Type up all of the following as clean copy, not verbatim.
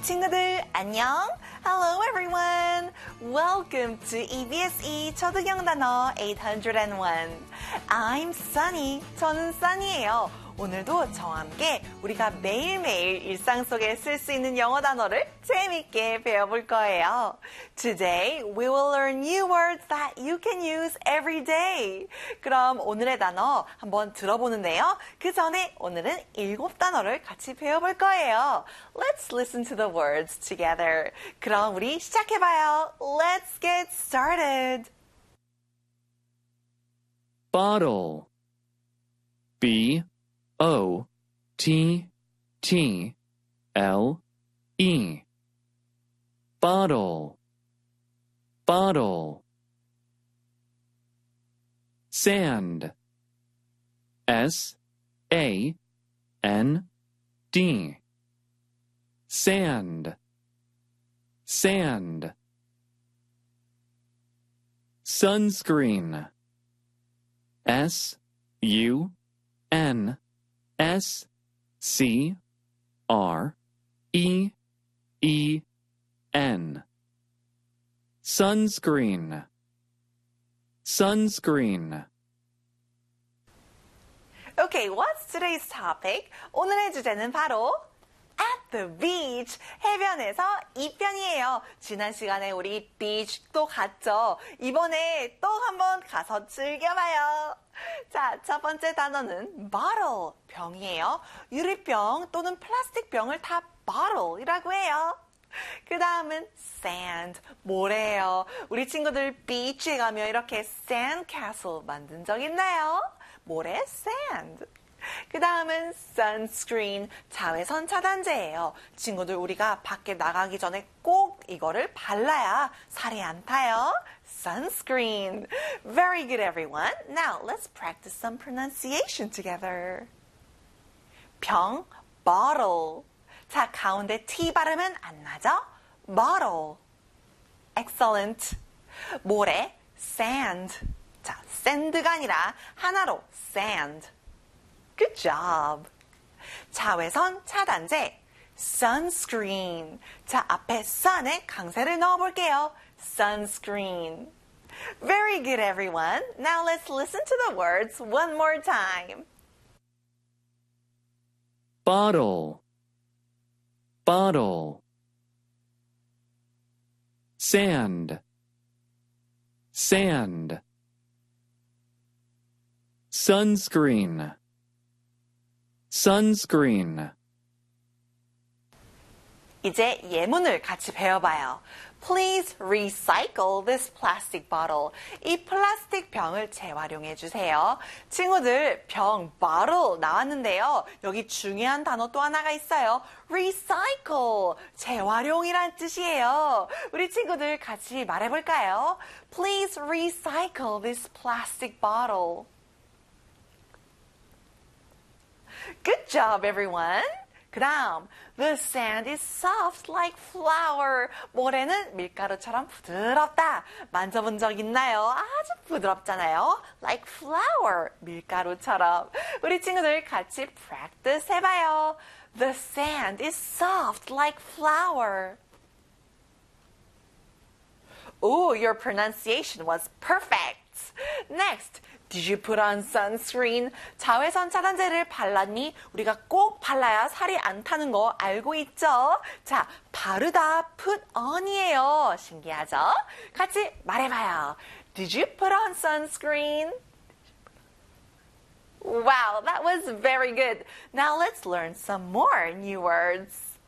친구들 안녕. Hello everyone. Welcome to EBSE 초등형 단어 801. I'm Sunny. 저는 Sunny예요. 오늘도 저와 함께 우리가 매일매일 일상 속에 쓸 수 있는 영어 단어를 재밌게 배워볼 거예요. Today we will learn new words that you can use every day. 그럼 오늘의 단어 한번 들어보는데요. 그 전에 오늘은 7단어를 같이 배워볼 거예요. Let's listen to the words together. 그럼 우리 시작해봐요. Let's get started. Bottle. B-O-T-T-L-E. Bottle. Bottle. Sand. S-A-N-D. Sand. Sand. Sunscreen. S-U-N-S-C-R-E-E-N. Sunscreen. Sunscreen. Okay, what's today's topic? 오늘의 주제는 바로 at the beach, 해변에서 2편이에요. 지난 시간에 우리 beach도 갔죠. 이번에 또 한번 가서 즐겨봐요. 자, 첫 번째 단어는 bottle, 병이에요. 유리병 또는 플라스틱 병을 다 bottle이라고 해요. 그 다음은 sand, 모래예요. 우리 친구들 비치에 가면 이렇게 sand castle 만든 적 있나요? 모래 sand. 그 다음은 sunscreen, 자외선 차단제예요. 친구들 우리가 밖에 나가기 전에 꼭 이거를 발라야 살이 안 타요. Sunscreen. Very good, everyone. Now, let's practice some pronunciation together. 병, bottle. 자, 가운데 T 발음은 안 나죠? Bottle. Excellent. 모래, sand. 자, sand가 아니라 하나로 sand. Good job. 자외선 차단제, sunscreen. 자, 앞에 sun에 강세를 넣어볼게요. Sunscreen. Very good, everyone. Now let's listen to the words one more time. Bottle. Bottle. Sand. Sand. Sunscreen. Sunscreen. 이제 예문을 같이 배워봐요. Please recycle this plastic bottle. 이 플라스틱 병을 재활용해 주세요. 친구들, 병, bottle 나왔는데요. 여기 중요한 단어 또 하나가 있어요. recycle, 재활용이란 뜻이에요. 우리 친구들 같이 말해볼까요? Please recycle this plastic bottle. Good job, everyone. 그 다음, the sand is soft like flour. 모래는 밀가루처럼 부드럽다. 만져본 적 있나요? 아주 부드럽잖아요. Like flour, 밀가루처럼. 우리 친구들 같이 practice 해봐요. The sand is soft like flour. Oh, your pronunciation was perfect. Next, did you put on sunscreen? 자외선 차단제를 발랐니? 우리가 꼭 발라야 살이 안 타는 거 알고 있죠? 자, 바르다, put on이에요. 신기하죠? 같이 말해봐요. Did you put on sunscreen? Wow, that was very good. Now let's learn some more new words.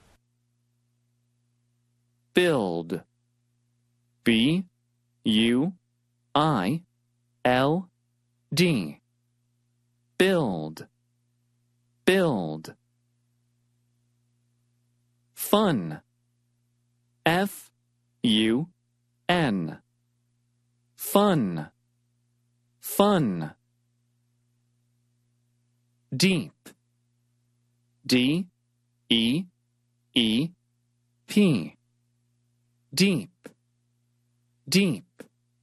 Build. B-U-I-L-D. Build. Build. Fun. F-U-N. Fun. Fun. Deep. D-E-E-P. Deep. Deep.